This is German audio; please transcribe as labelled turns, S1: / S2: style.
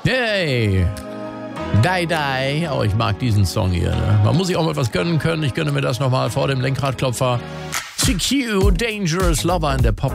S1: Hey! Die, die. Oh, ich mag diesen Song hier. Ne? Man muss sich auch mal was gönnen können. Ich gönne mir das nochmal vor dem Lenkradklopfer. CQ, Dangerous Lover in der Pop